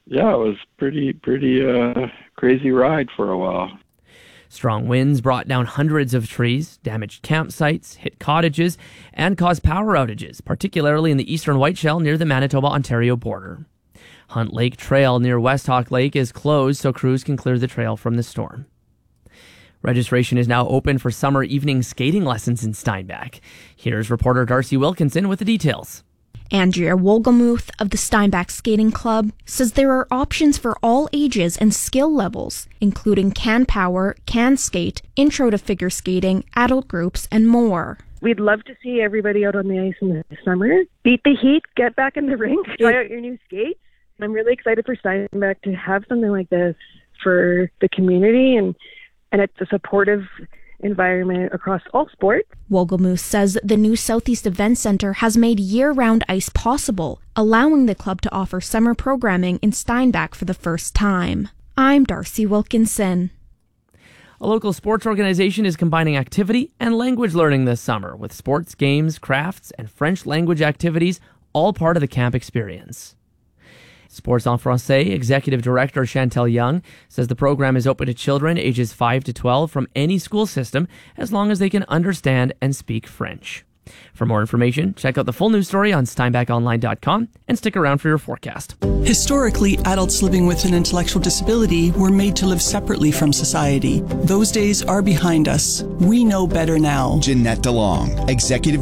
Yeah, it was pretty crazy ride for a while. Strong winds brought down hundreds of trees, damaged campsites, hit cottages, and caused power outages, particularly in the eastern Whiteshell near the Manitoba-Ontario border. Hunt Lake Trail near West Hawk Lake is closed so crews can clear the trail from the storm. Registration is now open for summer evening skating lessons in Steinbach. Here's reporter Darcy Wilkinson with the details. Andrea Wolgemuth of the Steinbach Skating Club says there are options for all ages and skill levels, including can power, can skate, intro to figure skating, adult groups, and more. We'd love to see everybody out on the ice in the summer. Beat the heat, get back in the rink, try out your new skates. I'm really excited for Steinbach to have something like this for the community, and it's a supportive environment across all sports. Wolgemuth says the new Southeast Event Center has made year-round ice possible, allowing the club to offer summer programming in Steinbach for the first time. I'm Darcy Wilkinson. A local sports organization is combining activity and language learning this summer with sports, games, crafts, and French language activities, all part of the camp experience. Sports en Français Executive Director Chantel Young says the program is open to children ages 5 to 12 from any school system as long as they can understand and speak French. For more information, check out the full news story on steinbachonline.com and stick around for your forecast. Historically, adults living with an intellectual disability were made to live separately from society. Those days are behind us. We know better now. Jeanette DeLong, Executive